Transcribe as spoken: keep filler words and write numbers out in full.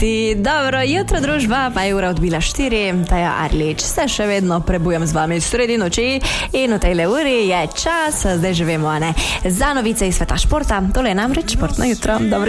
Ti, dobro, jutro družba, pa je ura odbila štiri, Taja Arlič se še vedno prebujem z vami sredi noči in v tej uri je čas, zdaj že vemo, ne, za novice iz sveta športa, tole je namreč športno jutro. Dobro